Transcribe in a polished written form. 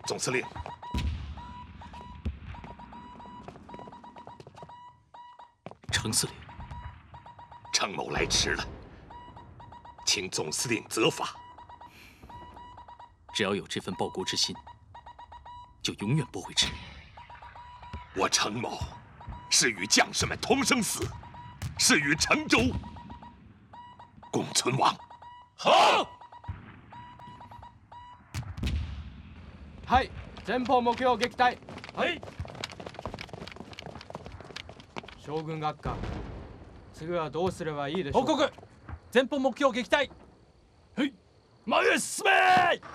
总司令， 程司令， 程某来迟了，请总司令责罚。 只要有这份报国之心，就永远不会迟。 我程某是与将士们同生死，是与成州共存亡。 好。はい、前方目標撃退。はい。将軍閣下、次はどうすればいいでしょうか。報告。前方目標撃退。はい。前へ進め。